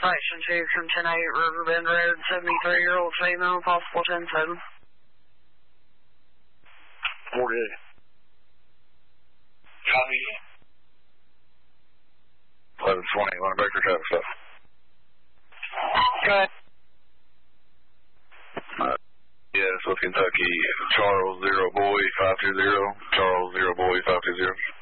Fraction 2 from 10-8 Riverbend Road, 73-year-old female, possible 10-7. 48. Copy. 1120, want to break your traffic stop. Go ahead. Yes, with Kentucky, Charles 0 Boy 520, Charles 0 Boy 520.